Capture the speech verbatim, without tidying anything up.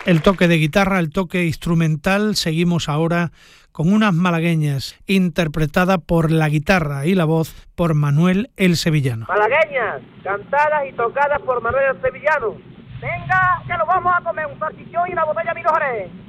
El toque de guitarra, el toque instrumental. Seguimos ahora con unas malagueñas interpretadas por la guitarra y la voz por Manuel el Sevillano. Malagueñas, cantadas y tocadas por Manuel el Sevillano. Venga, que nos vamos a comer un salchichón y una botella de vino Jerez.